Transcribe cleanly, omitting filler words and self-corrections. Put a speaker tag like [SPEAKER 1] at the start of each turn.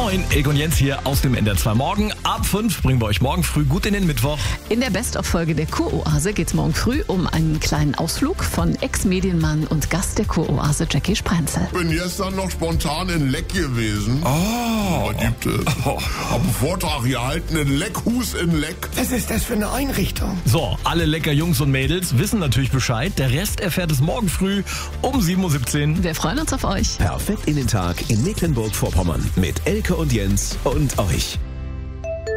[SPEAKER 1] Moin, Elke und Jens hier aus dem NDR2 Morgen. Ab 5 bringen wir euch morgen früh gut in den Mittwoch.
[SPEAKER 2] In der Best-of-Folge der Kuroase geht es morgen früh um einen kleinen Ausflug von Ex-Medienmann und Gast der Kuroase Jackie Sprenzel.
[SPEAKER 3] Bin gestern noch spontan in Leck gewesen.
[SPEAKER 1] Oh.
[SPEAKER 3] Hab einen Vortrag gehalten in Leckhus in Leck.
[SPEAKER 4] Was ist das für eine Einrichtung?
[SPEAKER 1] So, alle lecker Jungs und Mädels wissen natürlich Bescheid. Der Rest erfährt es morgen früh um 7.17 Uhr.
[SPEAKER 2] Wir freuen uns auf euch.
[SPEAKER 5] Perfekt in den Tag in Mecklenburg-Vorpommern mit Elke und Jens und euch.